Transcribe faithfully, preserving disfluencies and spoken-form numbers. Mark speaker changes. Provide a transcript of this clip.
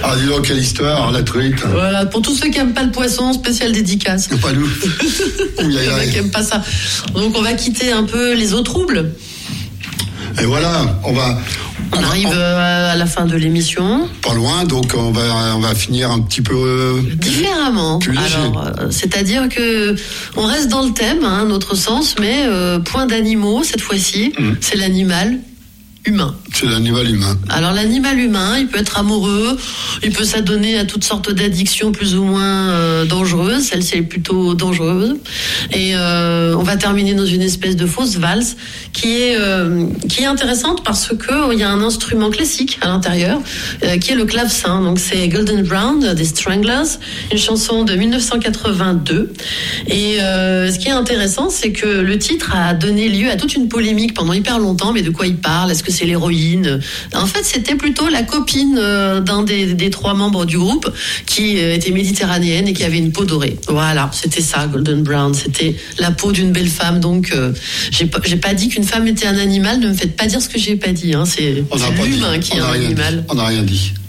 Speaker 1: Ah, dis donc, quelle histoire, la truite.
Speaker 2: Voilà, pour tous ceux qui n'aiment pas le poisson, spécial dédicace.
Speaker 1: Pas nous.
Speaker 2: Il y en a qui n'aiment pas ça. Donc, on va quitter un peu les eaux troubles.
Speaker 1: Et voilà, on va...
Speaker 2: On, on arrive va, on, à la fin de l'émission.
Speaker 1: Pas loin, donc on va, on va finir un petit peu... Euh,
Speaker 2: différemment. Plus Alors, euh, c'est-à-dire que on reste dans le thème, hein, à notre sens, mais euh, point d'animaux, cette fois-ci, mmh. c'est l'animal humain.
Speaker 1: C'est l'animal humain.
Speaker 2: Alors l'animal humain, il peut être amoureux, il peut s'adonner à toutes sortes d'addictions plus ou moins euh, dangereuses. Celle-ci est plutôt dangereuse. Et euh, on va terminer dans une espèce de fausse valse qui est euh, qui est intéressante parce que il y a un instrument classique à l'intérieur euh, qui est le clavecin. Donc c'est Golden Brown des Stranglers, une chanson de dix-neuf cent quatre-vingt-deux. Et euh, ce qui est intéressant, c'est que le titre a donné lieu à toute une polémique pendant hyper longtemps. Mais de quoi il parle ? Est-ce que c'est l'héroïne ? En fait, c'était plutôt la copine euh, d'un des, des trois membres du groupe qui euh, était méditerranéenne et qui avait une peau dorée. Voilà, c'était ça, Golden Brown. C'était la peau d'une belle femme. Donc, euh, j'ai, pas, j'ai pas dit qu'une femme était un animal. Ne me faites pas dire ce que j'ai pas dit. Hein. C'est, c'est l'humain qui est un animal.
Speaker 1: On n'a rien dit.